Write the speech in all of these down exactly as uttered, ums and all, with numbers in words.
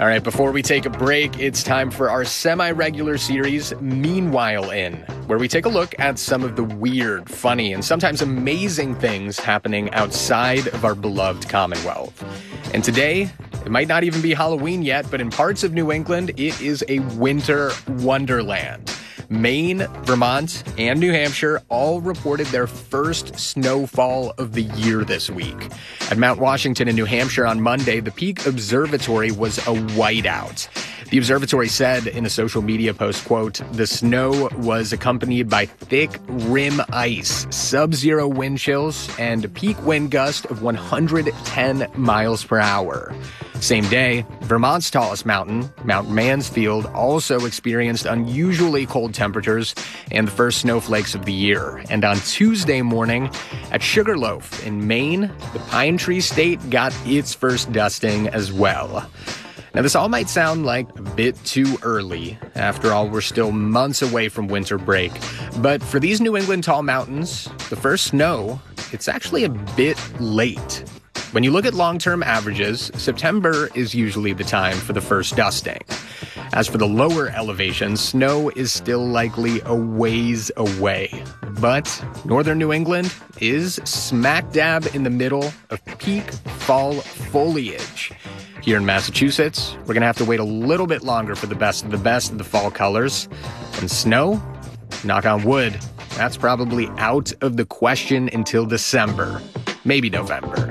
All right, before we take a break, it's time for our semi-regular series, Meanwhile In, where we take a look at some of the weird, funny, and sometimes amazing things happening outside of our beloved Commonwealth. And today, it might not even be Halloween yet, but in parts of New England, it is a winter wonderland. Maine, Vermont, and New Hampshire all reported their first snowfall of the year this week. At Mount Washington in New Hampshire on Monday, the Peak Observatory was a whiteout. The observatory said in a social media post, quote, "The snow was accompanied by thick rim ice, sub-zero wind chills, and a peak wind gust of one hundred ten miles per hour. Same day, Vermont's tallest mountain, Mount Mansfield, also experienced unusually cold temperatures and the first snowflakes of the year. And on Tuesday morning, at Sugarloaf in Maine, the Pine Tree State got its first dusting as well. Now, this all might sound like a bit too early. After all, we're still months away from winter break. But for these New England tall mountains, the first snow, it's actually a bit late. When you look at long-term averages, September is usually the time for the first dusting. As for the lower elevations, snow is still likely a ways away. But northern New England is smack dab in the middle of peak fall foliage. Here in Massachusetts, we're going to have to wait a little bit longer for the best of the best of the fall colors. And snow, knock on wood, that's probably out of the question until December, maybe November.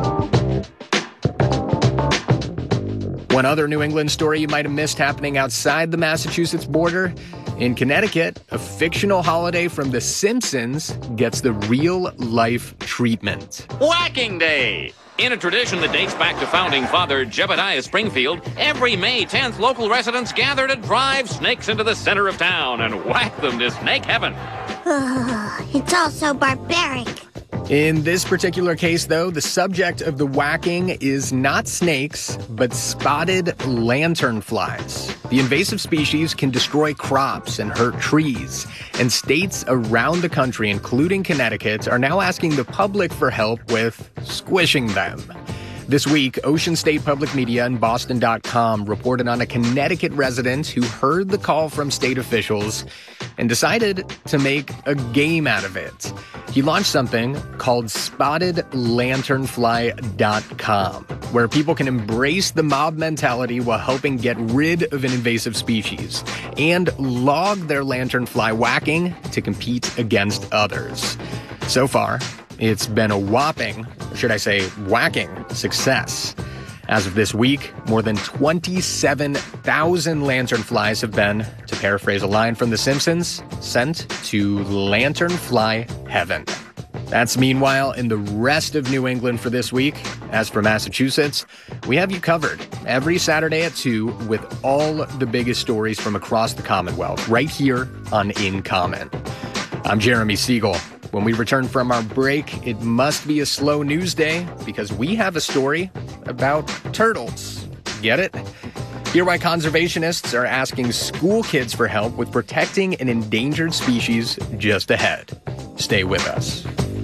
One other New England story you might have missed happening outside the Massachusetts border. In Connecticut, a fictional holiday from The Simpsons gets the real-life treatment. Whacking Day! In a tradition that dates back to founding father Jebediah Springfield, every May tenth, local residents gather to drive snakes into the center of town and whack them to snake heaven. It's all so barbaric. In this particular case, though, the subject of the whacking is not snakes, but spotted lanternflies. The invasive species can destroy crops and hurt trees, and states around the country, including Connecticut, are now asking the public for help with squishing them. This week, Ocean State Public Media and Boston dot com reported on a Connecticut resident who heard the call from state officials and decided to make a game out of it. He launched something called spotted lanternfly dot com, where people can embrace the mob mentality while helping get rid of an invasive species and log their lanternfly whacking to compete against others. So far, it's been a whopping, or should I say whacking, success. As of this week, more than twenty-seven thousand lanternflies have been, to paraphrase a line from The Simpsons, sent to lanternfly heaven. That's Meanwhile in the rest of New England for this week. As for Massachusetts, we have you covered every Saturday at two with all the biggest stories from across the Commonwealth, right here on In Common. I'm Jeremy Siegel. When we return from our break, it must be a slow news day because we have a story about turtles. Get it? Hear why conservationists are asking school kids for help with protecting an endangered species just ahead. Stay with us.